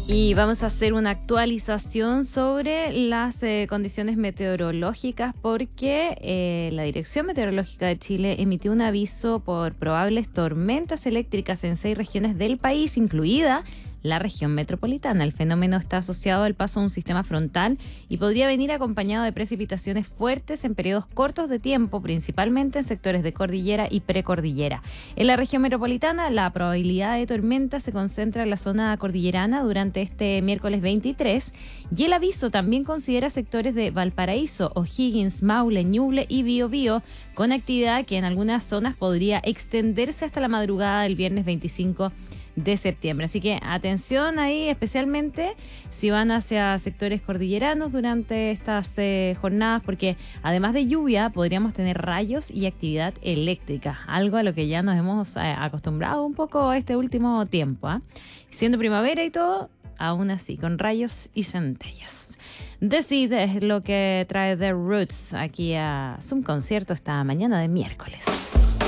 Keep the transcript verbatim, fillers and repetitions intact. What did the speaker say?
Y vamos a hacer una actualización sobre las eh, condiciones meteorológicas porque eh, la Dirección Meteorológica de Chile emitió un aviso por probables tormentas eléctricas en seis regiones del país, incluida la región metropolitana. El fenómeno está asociado al paso de un sistema frontal y podría venir acompañado de precipitaciones fuertes en periodos cortos de tiempo, principalmente en sectores de cordillera y precordillera. En la región metropolitana, la probabilidad de tormenta se concentra en la zona cordillerana durante este miércoles veintitrés y el aviso también considera sectores de Valparaíso, O'Higgins, Maule, Ñuble y Biobío, con actividad que en algunas zonas podría extenderse hasta la madrugada del viernes veinticinco de septiembre. Así que atención ahí, especialmente si van hacia sectores cordilleranos durante estas eh, jornadas, porque además de lluvia podríamos tener rayos y actividad eléctrica, algo a lo que ya nos hemos eh, acostumbrado un poco este último tiempo, ¿eh? Siendo primavera y todo, aún así, con rayos y centellas. Decide es lo que trae The Roots aquí a Zoom Concierto esta mañana de miércoles.